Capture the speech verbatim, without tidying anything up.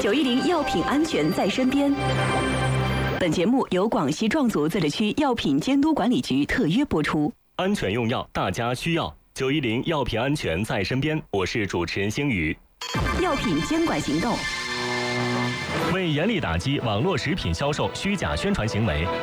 九一零药品安全在身边。本节目由广西壮族自治区药品监督管理局特约播出。 安全用药，大家需要。九一零药品安全在身边，我是主持人星宇。 药品监管行动。 为严厉打击网络食品销售虚假宣传行为，